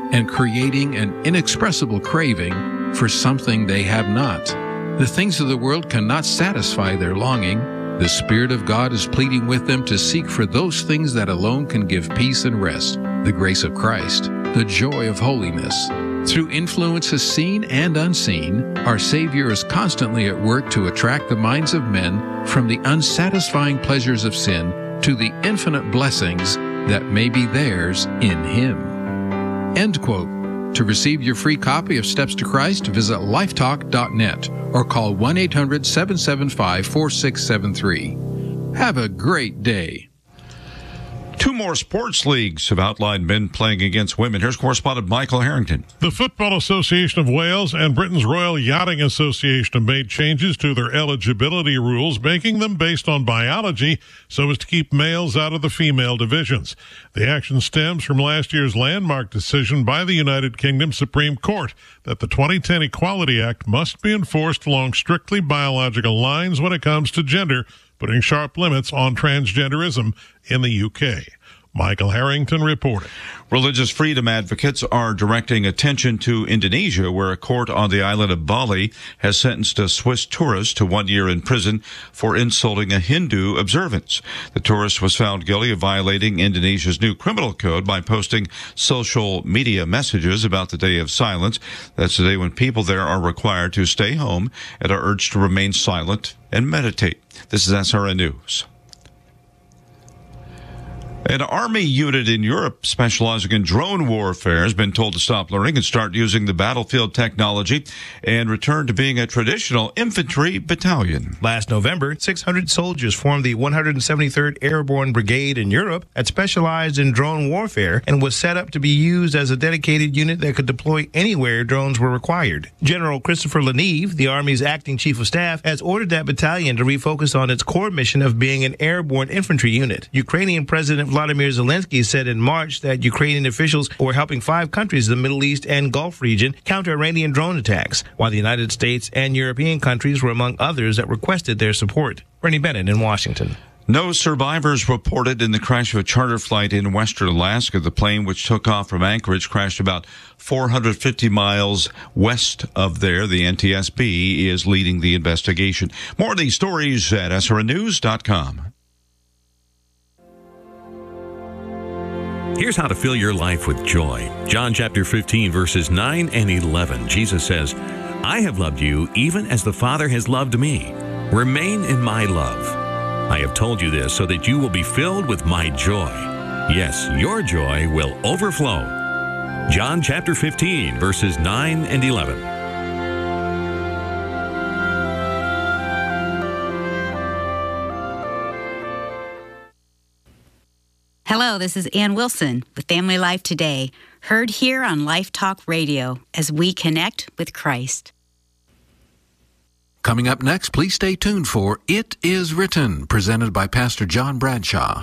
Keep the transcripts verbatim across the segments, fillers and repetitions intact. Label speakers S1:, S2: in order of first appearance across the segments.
S1: and creating an inexpressible craving for something they have not. The things of the world cannot satisfy their longing. The Spirit of God is pleading with them to seek for those things that alone can give peace and rest: the grace of Christ, the joy of holiness. Through influences seen and unseen, our Savior is constantly at work to attract the minds of men from the unsatisfying pleasures of sin to the infinite blessings that may be theirs in Him. End quote. To receive your free copy of Steps to Christ, visit lifetalk dot net or call one eight hundred, seven seven five, four six seven three. Have a great day.
S2: Two more sports leagues have outlined men playing against women. Here's correspondent Michael Harrington.
S3: The Football Association of Wales and Britain's Royal Yachting Association have made changes to their eligibility rules, making them based on biology so as to keep males out of the female divisions. The action stems from last year's landmark decision by the United Kingdom Supreme Court that the twenty ten Equality Act must be enforced along strictly biological lines when it comes to gender, putting sharp limits on transgenderism in the U K. Michael Harrington reported.
S2: Religious freedom advocates are directing attention to Indonesia, where a court on the island of Bali has sentenced a Swiss tourist to one year in prison for insulting a Hindu observance. The tourist was found guilty of violating Indonesia's new criminal code by posting social media messages about the Day of Silence. That's the day when people there are required to stay home and are urged to remain silent and meditate. This is S R N News. An army unit in Europe specializing in drone warfare has been told to stop learning and start using the battlefield technology and return to being a traditional infantry battalion.
S4: Last November, six hundred soldiers formed the one hundred seventy-third Airborne Brigade in Europe that specialized in drone warfare and was set up to be used as a dedicated unit that could deploy anywhere drones were required. General Christopher Leneve, the Army's acting chief of staff, has ordered that battalion to refocus on its core mission of being an airborne infantry unit. Ukrainian President Vladimir Zelensky said in March that Ukrainian officials were helping five countries in the Middle East and Gulf region counter Iranian drone attacks, while the United States and European countries were among others that requested their support. Bernie Bennett in Washington.
S2: No survivors reported in the crash of a charter flight in western Alaska. The plane, which took off from Anchorage, crashed about four hundred fifty miles west of there. The N T S B is leading the investigation. More of these stories at S R N news dot com.
S5: Here's how to fill your life with joy. John chapter fifteen, verses nine and eleven. Jesus says, I have loved you even as the Father has loved me. Remain in my love. I have told you this so that you will be filled with my joy. Yes, your joy will overflow. John chapter fifteen, verses nine and eleven.
S6: Hello, this is Ann Wilson with Family Life Today, heard here on Life Talk Radio as we connect with Christ.
S1: Coming up next, please stay tuned for It Is Written, presented by Pastor John Bradshaw.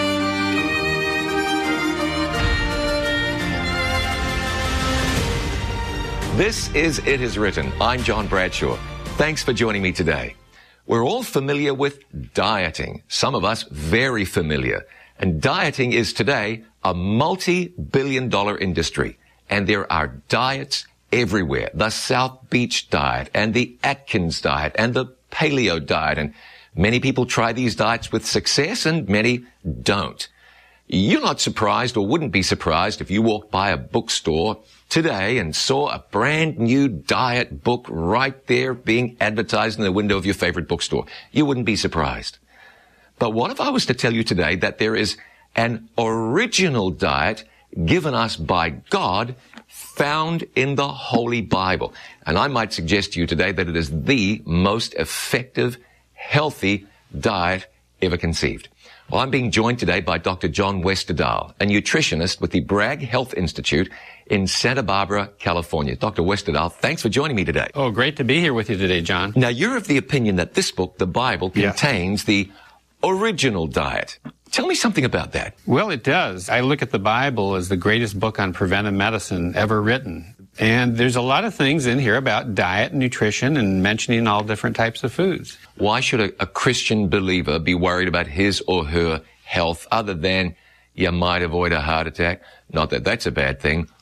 S7: This is It Is Written. I'm John Bradshaw. Thanks for joining me today. We're all familiar with dieting, some of us very familiar. And dieting is today a multi-billion dollar industry. And there are diets everywhere. The South Beach diet and the Atkins diet and the paleo diet. And many people try these diets with success and many don't. You're not surprised or wouldn't be surprised if you walked by a bookstore today and saw a brand new diet book right there being advertised in the window of your favorite bookstore. You wouldn't be surprised. But what if I was to tell you today that there is an original diet given us by God found in the Holy Bible? And I might suggest to you today that it is the most effective, healthy diet ever conceived. Well, I'm being joined today by Doctor John Westerdahl, a nutritionist with the Bragg Health Institute in Santa Barbara, California. Doctor Westerdahl, thanks for joining me today.
S8: Oh, great to be here with you today, John.
S7: Now, you're of the opinion that this book, the Bible, contains yeah. the original diet. Tell me something about that.
S8: Well, it does. I look at the Bible as the greatest book on preventive medicine ever written. And there's a lot of things in here about diet and nutrition and mentioning all different types of foods.
S7: Why should a, a Christian believer be worried about his or her health other than you might avoid a heart attack? Not that that's a bad thing.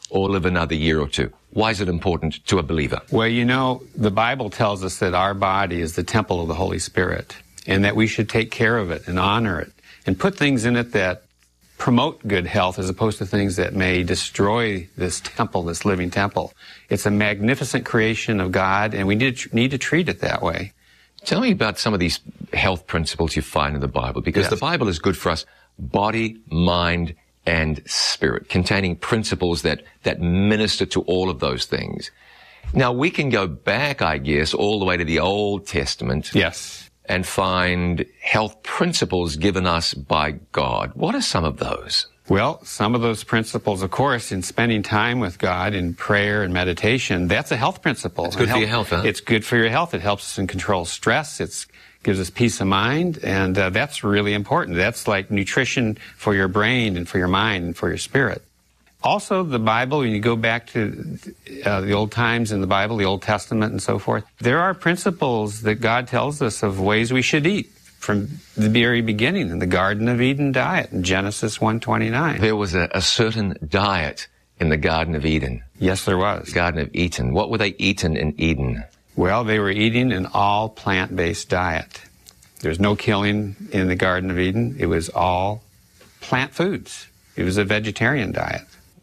S7: or live another year or two. Why is it important to a believer?
S8: Well, you know, the Bible tells us that our body is the temple of the Holy Spirit, and that we should take care of it and honor it and put things in it that promote good health as opposed to things that may destroy this temple, this living temple. It's a magnificent creation of God, and we need to, need to treat it that way.
S7: Tell me about some of these health principles you find in the Bible, because
S8: Yes.
S7: the Bible is good for us, body, mind, and spirit, containing principles that, that minister to all of those things. Now, we can go back, I guess, all the way to the Old Testament.
S8: Yes.
S7: And find health principles given us by God. What are some of those?
S8: Well, some of those principles, of course, in spending time with God in prayer and meditation, that's a health principle.
S7: It's good
S8: And
S7: for your health, huh?
S8: It's good for your health. It helps us in control stress. It gives us peace of mind, and uh, that's really important. That's like nutrition for your brain and for your mind and for your spirit. Also, the Bible, when you go back to uh, the old times in the Bible, the Old Testament and so forth, there are principles that God tells us of ways we should eat from the very beginning in the Garden of Eden diet in Genesis one twenty-nine.
S7: There was a, a certain diet in the Garden of Eden.
S8: Yes, there was.
S7: The Garden of Eden. What were they eating in Eden?
S8: Well, they were eating an all plant-based diet. There's no killing in the Garden of Eden. It was all plant foods. It was a vegetarian diet.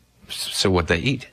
S7: So what they eat?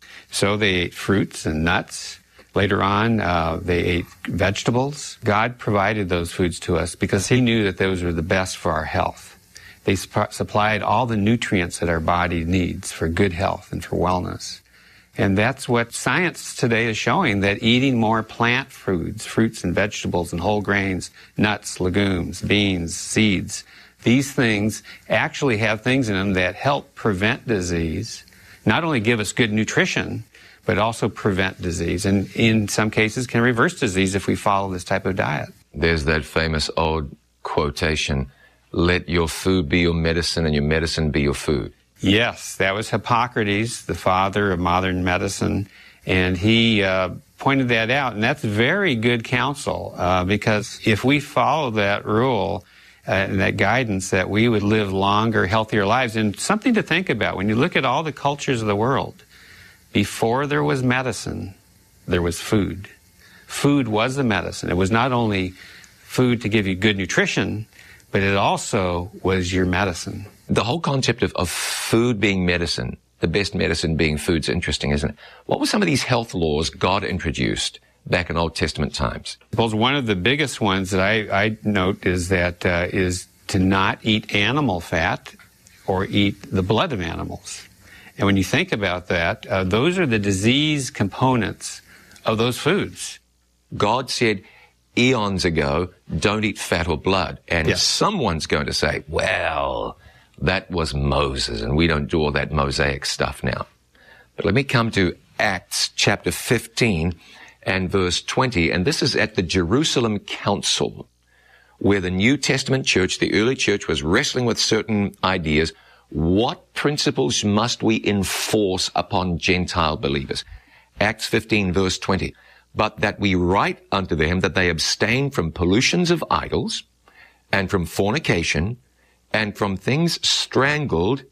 S8: So they ate fruits and nuts. Later on, uh, they ate vegetables. God provided those foods to us because He knew that those were the best for our health. They supp- supplied all the nutrients that our body needs for good health and for wellness. And that's what science today is showing, that eating more plant foods, fruits and vegetables and whole grains, nuts, legumes, beans, seeds, these things actually have things in them that help prevent disease, not only give us good nutrition, but also prevent disease, and in some cases can reverse disease if we follow this type of diet.
S7: There's that famous old quotation, let your food be your medicine and your medicine be your food.
S8: Yes, that was Hippocrates, the father of modern medicine, and he uh, pointed that out, and that's very good counsel, uh, because if we follow that rule, Uh, and that guidance, that we would live longer, healthier lives. And something to think about, when you look at all the cultures of the world, before there was medicine, there was food. Food was the medicine. It was not only food to give you good nutrition, but it also was your medicine.
S7: The whole concept of, of food being medicine, the best medicine being food's interesting, isn't it? What were some of these health laws God introduced back in Old Testament times?
S8: Well, one of the biggest ones that I, I note is that uh, is to not eat animal fat or eat the blood of animals. And when you think about that, uh, those are the disease components of those foods.
S7: God said eons ago, don't eat fat or blood. And
S8: Yes.
S7: someone's going to say, well, that was Moses, and we don't do all that Mosaic stuff now. But let me come to Acts chapter fifteen and verse twenty, and this is at the Jerusalem Council, where the New Testament church, the early church, was wrestling with certain ideas. What principles must we enforce upon Gentile believers? Acts fifteen, verse twenty. But that we write unto them that they abstain from pollutions of idols, and from fornication, and from things strangled,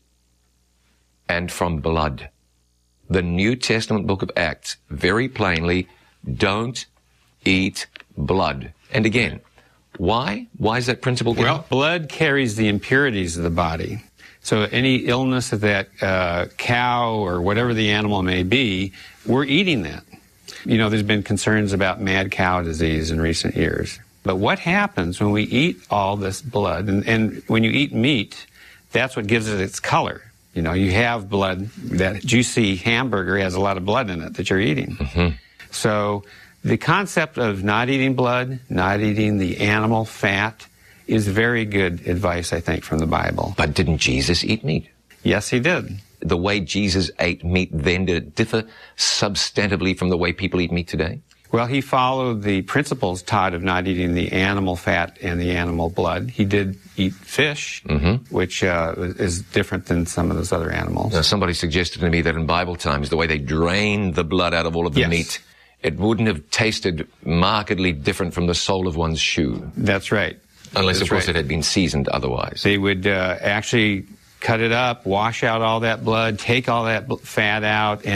S7: and from blood. The New Testament book of Acts, very plainly, don't eat blood. And again, why? Why is that principle given?
S8: Well, blood carries the impurities of the body. So any illness of that uh, cow or whatever the animal may be, we're eating that. You know, there's been concerns about mad cow disease in recent years. But what happens when we eat all this blood, and, and when you eat meat, that's what gives it its color. You know, you have blood, that juicy hamburger has a lot of blood in it that you're eating.
S7: Mm-hmm.
S8: So the concept of not eating blood, not eating the animal fat, is very good advice, I think, from the Bible.
S7: But didn't Jesus eat meat?
S8: Yes, he did.
S7: The way Jesus ate meat then, did it differ substantively from the way people eat meat today?
S8: Well, he followed the principles taught of not eating the animal fat and the animal blood. He did eat fish,
S7: Mm-hmm.
S8: which uh, is different than some of those other animals.
S7: Now, somebody suggested to me that in Bible times, the way they drained the blood out of all of the
S8: Yes.
S7: meat, it wouldn't have tasted markedly different from the sole of one's shoe.
S8: That's right.
S7: Unless,
S8: That's
S7: of course,
S8: right.
S7: it had been seasoned otherwise.
S8: They would uh, actually cut it up, wash out all that blood, take all that fat out, and